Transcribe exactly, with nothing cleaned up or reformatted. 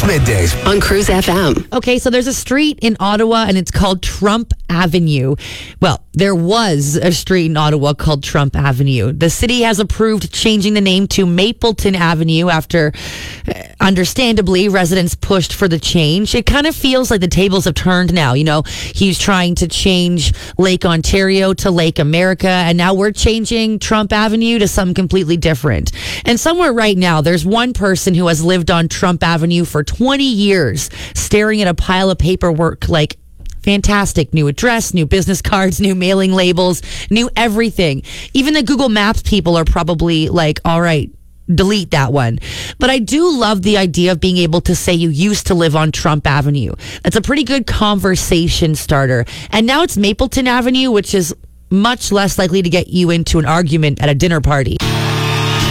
Middays on Cruise F M. Okay, so there's a street in Ottawa and it's called Trump Avenue. Well, there was a street in Ottawa called Trump Avenue. The city has approved changing the name to Mapleton Avenue after, uh, understandably, residents pushed for the change. It kind of feels like the tables have turned now. You know, he's trying to change Lake Ontario to Lake America, and now we're changing Trump Avenue to something completely different. And somewhere right now, there's one person who has lived on Trump Avenue for twenty years, staring at a pile of paperwork like, fantastic. New address, new business cards, new mailing labels, new everything. Even the Google Maps people are probably like, all right, delete that one. But I do love the idea of being able to say you used to live on Trump Avenue. That's a pretty good conversation starter. And now it's Mapleton Avenue, which is much less likely to get you into an argument at a dinner party.